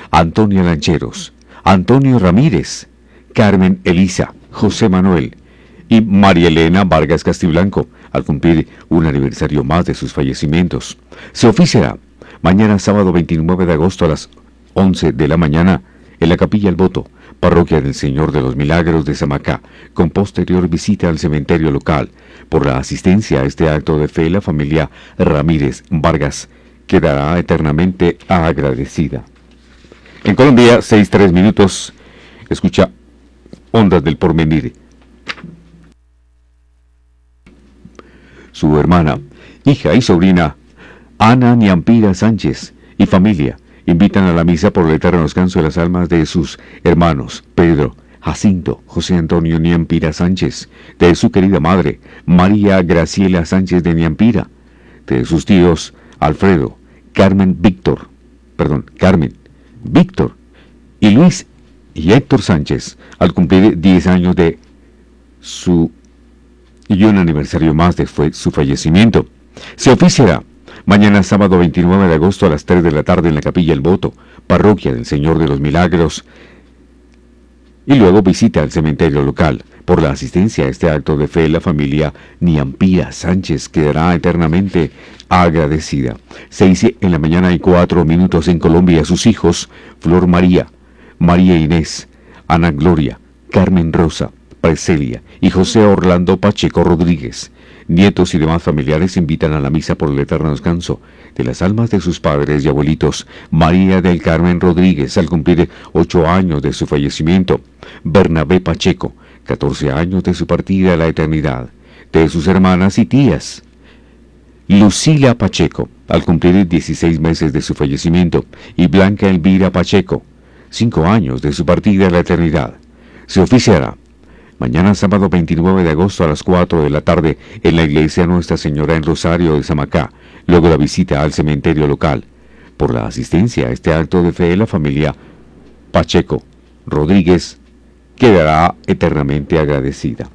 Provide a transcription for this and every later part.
Antonia Lancheros, Antonio Ramírez, Carmen Elisa, José Manuel y María Elena Vargas Castiblanco, al cumplir un aniversario más de sus fallecimientos. Se oficiará mañana sábado 29 de agosto a las 11 de la mañana en la Capilla El Voto, Parroquia del Señor de los Milagros de Samacá, con posterior visita al cementerio local. Por la asistencia a este acto de fe, la familia Ramírez Vargas quedará eternamente agradecida. En Colombia, 6:03, escucha Ondas del Porvenir. Su hermana, hija y sobrina, Ana Niampira Sánchez y familia, invitan a la misa por el eterno descanso de las almas de sus hermanos, Pedro, Jacinto, José Antonio Niampira Sánchez, de su querida madre, María Graciela Sánchez de Niampira, de sus tíos, Alfredo, Carmen, Víctor y Luis y Héctor Sánchez, al cumplir 10 años de su y un aniversario más de su fallecimiento. Se oficiará mañana sábado 29 de agosto a las 3 de la tarde en la Capilla El Voto, Parroquia del Señor de los Milagros, y luego visita al cementerio local. Por la asistencia a este acto de fe, la familia Niampira Sánchez quedará eternamente agradecida. 6:04 en Colombia. Sus hijos, Flor María, María Inés, Ana Gloria, Carmen Rosa, Preselia y José Orlando Pacheco Rodríguez, nietos y demás familiares, invitan a la misa por el eterno descanso de las almas de sus padres y abuelitos, María del Carmen Rodríguez, al cumplir 8 años de su fallecimiento, Bernabé Pacheco, 14 años de su partida a la eternidad, de sus hermanas y tías, Lucila Pacheco, al cumplir 16 meses de su fallecimiento, y Blanca Elvira Pacheco, 5 años de su partida a la eternidad. Se oficiará mañana sábado 29 de agosto a las 4 de la tarde en la iglesia Nuestra Señora en Rosario de Samacá, luego la visita al cementerio local. Por la asistencia a este acto de fe, la familia Pacheco Rodríguez quedará eternamente agradecida.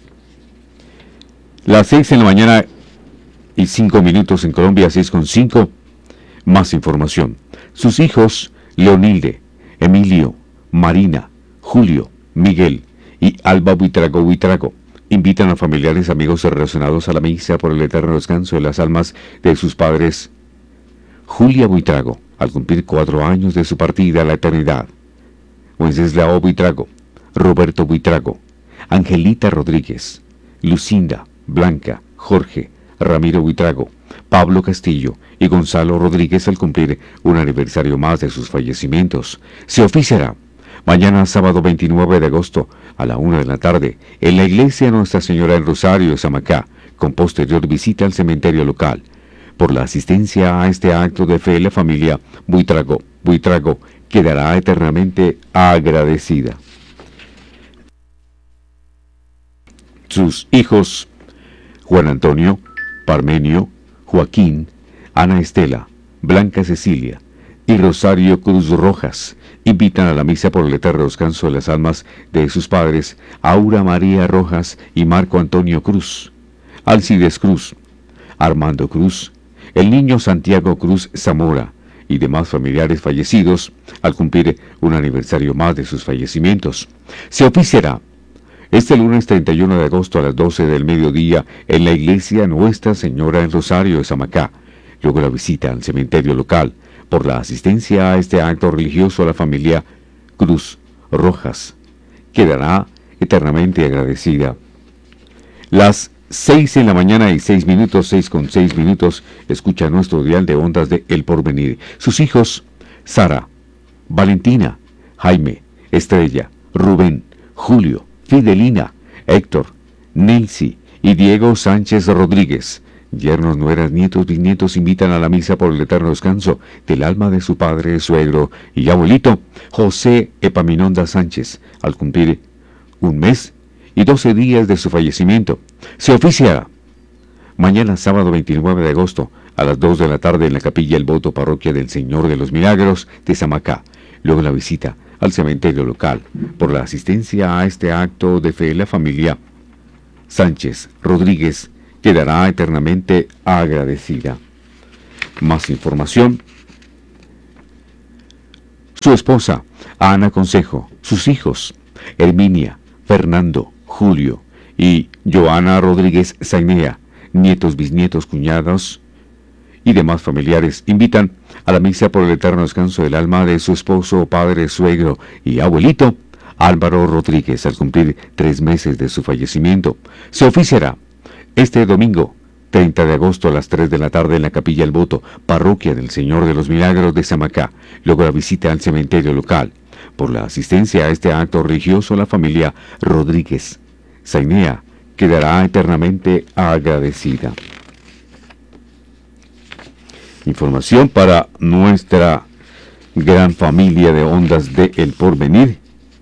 Las 6 de la mañana y 5 minutos en Colombia, 6:05. Más información. Sus hijos, Leonilde, Emilio, Marina, Julio, Miguel y Alba Buitrago, invitan a familiares, amigos relacionados a la misa por el eterno descanso de las almas de sus padres, Julia Buitrago, al cumplir 4 años de su partida a la eternidad, Wenceslao Buitrago, Roberto Buitrago, Angelita Rodríguez, Lucinda, Blanca, Jorge, Ramiro Buitrago, Pablo Castillo y Gonzalo Rodríguez, al cumplir un aniversario más de sus fallecimientos. Se oficiará mañana sábado 29 de agosto a la 1 de la tarde en la iglesia Nuestra Señora del Rosario de Samacá, con posterior visita al cementerio local. Por la asistencia a este acto de fe, la familia Buitrago quedará eternamente agradecida. Sus hijos, Juan Antonio, Parmenio, Joaquín, Ana Estela, Blanca Cecilia y Rosario Cruz Rojas, invitan a la misa por el eterno descanso de las almas de sus padres, Aura María Rojas y Marco Antonio Cruz, Alcides Cruz, Armando Cruz, el niño Santiago Cruz Zamora y demás familiares fallecidos, al cumplir un aniversario más de sus fallecimientos. Se oficiará este lunes 31 de agosto a las 12 del mediodía en la iglesia Nuestra Señora en Rosario de Samacá, luego la visita al cementerio local. Por la asistencia a este acto religioso, la familia Cruz Rojas quedará eternamente agradecida. Las 6 de la mañana y 6 minutos, 6:06, escucha nuestro dial de ondas de El Porvenir. Sus hijos, Sara, Valentina, Jaime, Estrella, Rubén, Julio, Fidelina, Héctor, Nelcy y Diego Sánchez Rodríguez, yernos, nueras, nietos, bisnietos, invitan a la misa por el eterno descanso del alma de su padre, suegro y abuelito, José Epaminonda Sánchez, al cumplir 1 mes y 12 días de su fallecimiento. Se oficiará mañana sábado 29 de agosto a las 2 de la tarde en la Capilla El Voto, Parroquia del Señor de los Milagros de Samacá, luego la visita al cementerio local. Por la asistencia a este acto de fe, la familia Sánchez Rodríguez quedará eternamente agradecida. Más información. su esposa, Ana Consejo, sus hijos, Herminia, Fernando, Julio y Joana Rodríguez Zainea, nietos, bisnietos, cuñados y demás familiares, invitan a la misa por el eterno descanso del alma de su esposo, padre, suegro y abuelito, Álvaro Rodríguez, al cumplir 3 meses de su fallecimiento. Se oficiará este domingo 30 de agosto a las 3 de la tarde en la Capilla El Voto, Parroquia del Señor de los Milagros de Samacá. Luego la visita al cementerio local. Por la asistencia a este acto religioso, la familia Rodríguez Zainea quedará eternamente agradecida. Información para nuestra gran familia de Ondas de El Porvenir,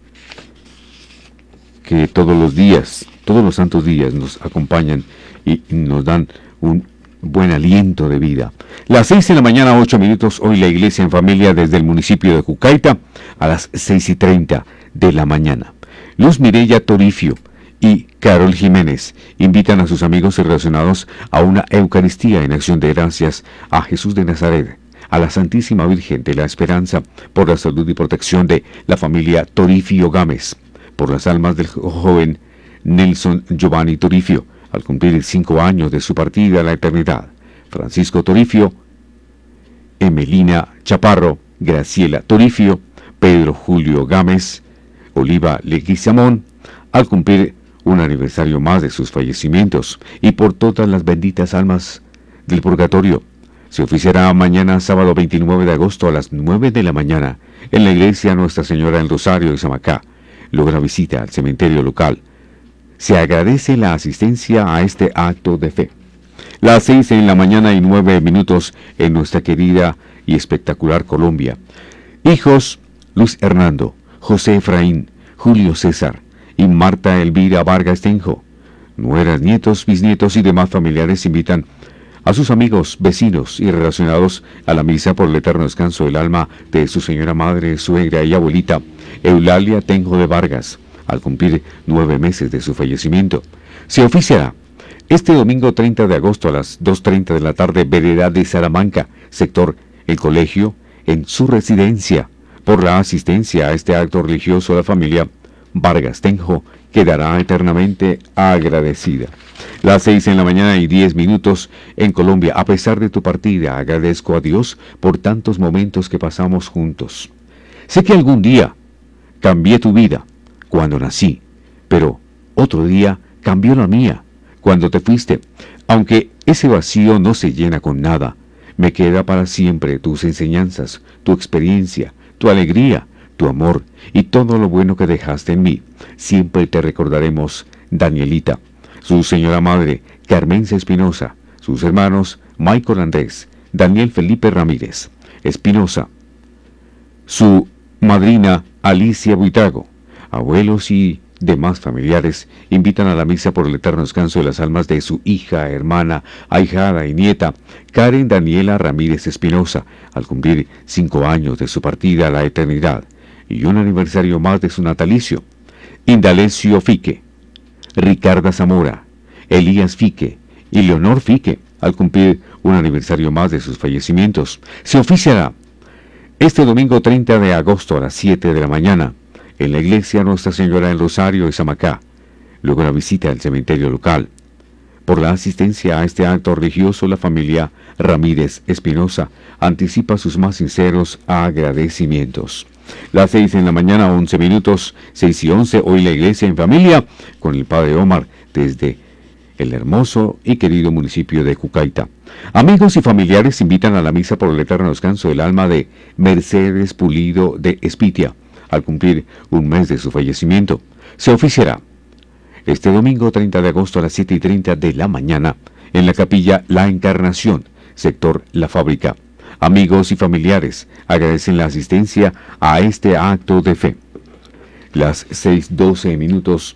que todos los días, todos los santos días nos acompañan y nos dan un buen aliento de vida. Las 6 de la mañana, 8 minutos, hoy la Iglesia en Familia desde el municipio de Jucaita a las 6:30 de la mañana. Luz Mireya Torifio y Carol Jiménez invitan a sus amigos relacionados a una Eucaristía en acción de gracias a Jesús de Nazaret, a la Santísima Virgen de la Esperanza, por la salud y protección de la familia Torifio Gámez, por las almas del joven Nelson Giovanni Torifio, al cumplir 5 años de su partida a la eternidad, Francisco Torifio, Emelina Chaparro, Graciela Torifio, Pedro Julio Gámez, Oliva Leguizamón, al cumplir un aniversario más de sus fallecimientos, y por todas las benditas almas del purgatorio. Se oficiará mañana, sábado 29 de agosto a las 9 de la mañana, en la iglesia Nuestra Señora del Rosario de Samacá. Luego la visita al cementerio local. Se agradece la asistencia a este acto de fe. Las 6 de la mañana y 9 minutos en nuestra querida y espectacular Colombia. Hijos Luis Hernando, José Efraín, Julio César y Marta Elvira Vargas Tenjo. Nueras, nietos, bisnietos y demás familiares invitan a sus amigos, vecinos y relacionados a la misa por el eterno descanso del alma de su señora madre, suegra y abuelita, Eulalia Tenjo de Vargas, al cumplir 9 meses de su fallecimiento. Se oficiará este domingo 30 de agosto a las 2:30 de la tarde, vereda de Salamanca, sector El Colegio, en su residencia. Por la asistencia a este acto religioso, la familia Vargas Tenjo quedará eternamente agradecida. Las 6 de la mañana y 10 minutos en Colombia. A pesar de tu partida, agradezco a Dios por tantos momentos que pasamos juntos. Sé que algún día cambié tu vida cuando nací, pero otro día cambió la mía cuando te fuiste. Aunque ese vacío no se llena con nada, me queda para siempre tus enseñanzas, tu experiencia, tu alegría, tu amor y todo lo bueno que dejaste en mí. Siempre te recordaremos, Danielita, su señora madre, Carmenza Espinosa, sus hermanos, Michael Andrés, Daniel Felipe Ramírez Espinosa, su madrina, Alicia Buitrago, abuelos y demás familiares invitan a la misa por el eterno descanso de las almas de su hija, hermana, ahijada y nieta, Karen Daniela Ramírez Espinosa, al cumplir 5 años de su partida a la eternidad y un aniversario más de su natalicio. Indalecio Fique, Ricarda Zamora, Elías Fique y Leonor Fique, al cumplir un aniversario más de sus fallecimientos. Se oficiará este domingo 30 de agosto a las 7 de la mañana en la iglesia Nuestra Señora del Rosario de Samacá. Luego la visita al cementerio local. Por la asistencia a este acto religioso, la familia Ramírez Espinosa anticipa sus más sinceros agradecimientos. Las 6 de la mañana, 11 minutos, 6 y 11, hoy la iglesia en familia con el padre Omar desde el hermoso y querido municipio de Jucaita. Amigos y familiares invitan a la misa por el eterno descanso del alma de Mercedes Pulido de Espitia, al cumplir un mes de su fallecimiento. Se oficiará este domingo 30 de agosto a las 7:30 de la mañana en la capilla La Encarnación, sector La Fábrica. Amigos y familiares agradecen la asistencia a este acto de fe. Las 6:12 minutos.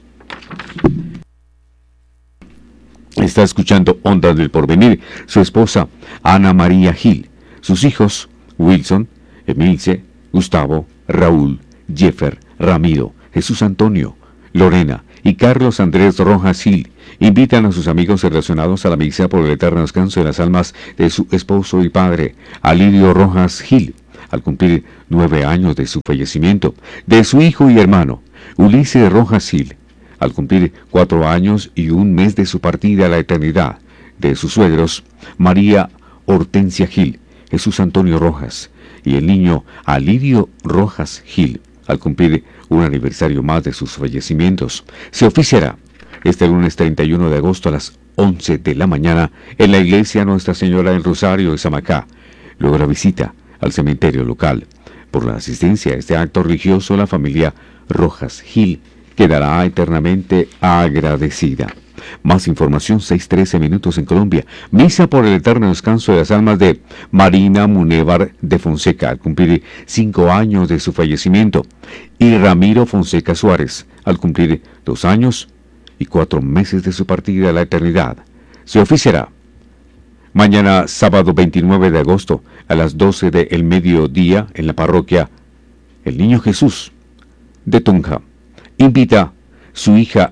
Está escuchando Ondas del Porvenir. Su esposa, Ana María Gil. Sus hijos, Wilson, Emilce, Gustavo, Raúl, Jeffer, Ramiro, Jesús Antonio, Lorena y Carlos Andrés Rojas Gil invitan a sus amigos relacionados a la misa por el eterno descanso de las almas de su esposo y padre, Alirio Rojas Gil, al cumplir 9 años de su fallecimiento. De su hijo y hermano, Ulises Rojas Gil, al cumplir 4 años y 1 mes de su partida a la eternidad. De sus suegros, María Hortensia Gil, Jesús Antonio Rojas y el niño Alirio Rojas Gil, al cumplir un aniversario más de sus fallecimientos. Se oficiará este lunes 31 de agosto a las 11 de la mañana en la iglesia Nuestra Señora del Rosario de Samacá. Luego la visita al cementerio local. Por la asistencia a este acto religioso, la familia Rojas Gil quedará eternamente agradecida. Más información, 6:13 minutos en Colombia. Misa por el eterno descanso de las almas de Marina Munévar de Fonseca, al cumplir 5 años de su fallecimiento, y Ramiro Fonseca Suárez, al cumplir 2 años y 4 meses de su partida a la eternidad. Se oficiará mañana sábado 29 de agosto a las 12 del mediodía en la parroquia El Niño Jesús de Tunja. Invita su hijo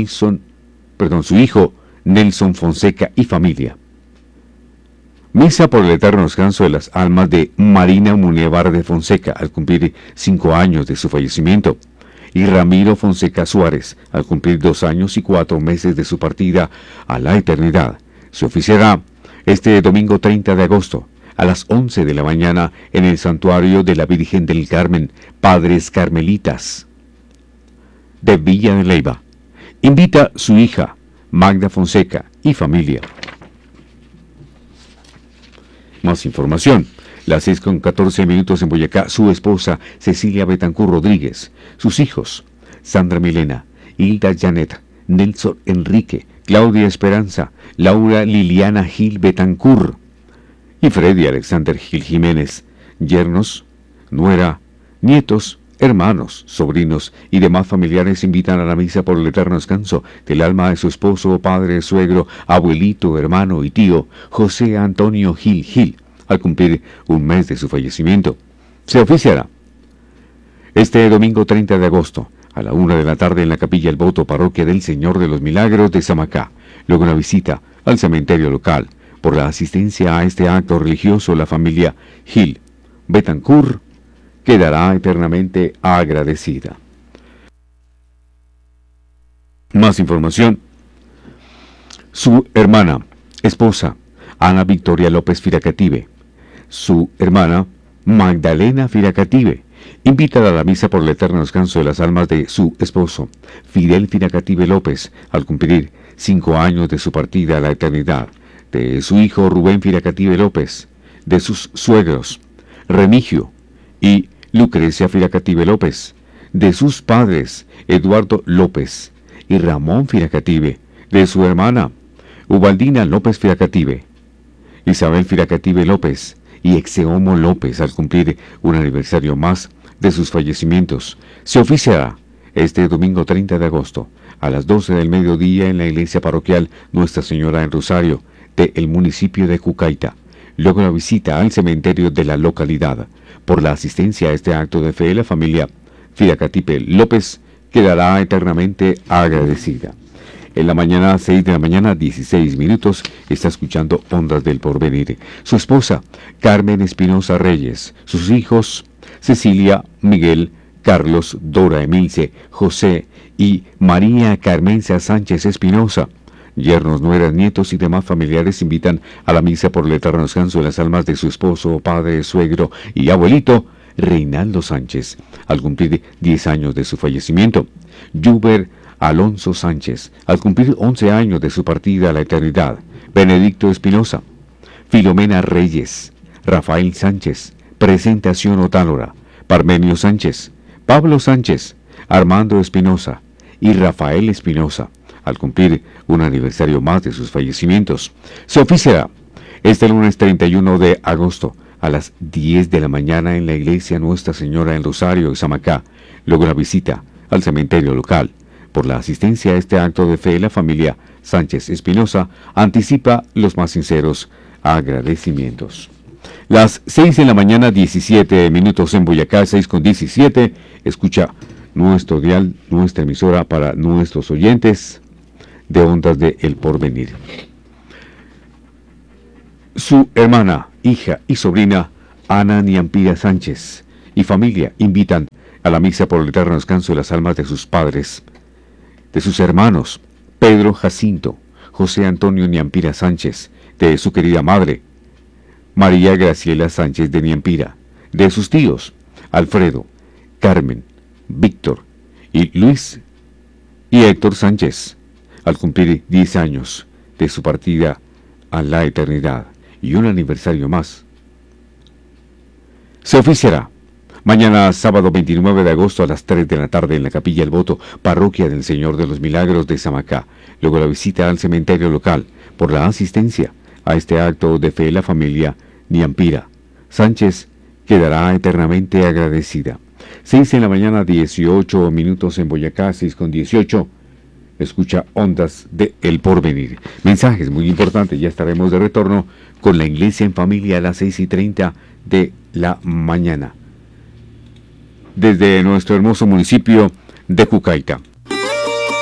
Nelson Fonseca y familia. Misa por el eterno descanso de las almas de Marina Munévar de Fonseca, al cumplir 5 años de su fallecimiento, y Ramiro Fonseca Suárez, al cumplir 2 años y 4 meses de su partida a la eternidad. Se oficiará este domingo 30 de agosto a las 11 de la mañana en el Santuario de la Virgen del Carmen, Padres Carmelitas de Villa de Leyva. Invita su hija Magda Fonseca y familia. Más información. Las 6:14 minutos en Boyacá, su esposa Cecilia Betancur Rodríguez, sus hijos Sandra Milena, Hilda Janet, Nelson Enrique, Claudia Esperanza, Laura Liliana Gil Betancur y Freddy Alexander Gil Jiménez, yernos, nuera, nietos, hermanos, sobrinos y demás familiares invitan a la misa por el eterno descanso del alma de su esposo, padre, suegro, abuelito, hermano y tío José Antonio Gil Gil, al cumplir 1 mes de su fallecimiento. Se oficiará este domingo 30 de agosto a la 1 de la tarde en la Capilla El Voto, Parroquia del Señor de los Milagros de Samacá. Luego una visita al cementerio local. Por la asistencia a este acto religioso, la familia Gil Betancur quedará eternamente agradecida. Más información. Su hermana, esposa, Ana Victoria López Firacative, su hermana, Magdalena Firacative, invita a la misa por el eterno descanso de las almas de su esposo, Fidel Firacative López, al cumplir 5 años de su partida a la eternidad, de su hijo Rubén Firacative López, de sus suegros, Remigio y Lucrecia Firacative López, de sus padres, Eduardo López y Ramón Firacative, de su hermana, Ubaldina López Firacative, Isabel Firacative López y Exeomo López, al cumplir un aniversario más de sus fallecimientos. Se oficiará este domingo 30 de agosto a las 12 del mediodía en la iglesia parroquial Nuestra Señora en Rosario del municipio de Cucaita. Luego la visita al cementerio de la localidad. Por la asistencia a este acto de fe, la familia Firacative López quedará eternamente agradecida. En la mañana, 6 de la mañana, 16 minutos, está escuchando Ondas del Porvenir. Su esposa, Carmen Espinosa Reyes, sus hijos, Cecilia, Miguel, Carlos, Dora Emilce, José y María Carmenza Sánchez Espinosa. Yernos, nueras, nietos y demás familiares invitan a la misa por el eterno descanso de las almas de su esposo, padre, suegro y abuelito, Reinaldo Sánchez, al cumplir 10 años de su fallecimiento. Yuber Alonso Sánchez, al cumplir 11 años de su partida a la eternidad. Benedicto Espinosa, Filomena Reyes, Rafael Sánchez, Presentación Otálora, Parmenio Sánchez, Pablo Sánchez, Armando Espinosa y Rafael Espinosa, al cumplir un aniversario más de sus fallecimientos. Se oficiará este lunes 31 de agosto a las 10 de la mañana en la iglesia Nuestra Señora en Rosario de Samacá. Luego la visita al cementerio local. Por la asistencia a este acto de fe, la familia Sánchez Espinosa anticipa los más sinceros agradecimientos. Las 6 de la mañana, 17 minutos en Boyacá, 6:17. Escucha nuestro dial, nuestra emisora para nuestros oyentes de Ondas de El Porvenir. Su hermana, hija y sobrina Ana Niampira Sánchez y familia invitan a la misa por el eterno descanso de las almas de sus padres, de sus hermanos, Pedro Jacinto, José Antonio Niampira Sánchez, de su querida madre, María Graciela Sánchez de Niampira, de sus tíos, Alfredo, Carmen, Víctor y Luis y Héctor Sánchez, al cumplir 10 años de su partida a la eternidad y un aniversario más. Se oficiará mañana sábado 29 de agosto a las 3 de la tarde en la Capilla El Voto, Parroquia del Señor de los Milagros de Samacá. Luego la visita al cementerio local por la asistencia a este acto de fe la familia Niampira Sánchez quedará eternamente agradecida. 6 en la mañana, 18 minutos en Boyacá, 6:18. Escucha Ondas de El Porvenir. Mensajes muy importantes. Ya estaremos de retorno con la Iglesia en Familia a las 6:30 de la mañana. Desde nuestro hermoso municipio de Jucaita.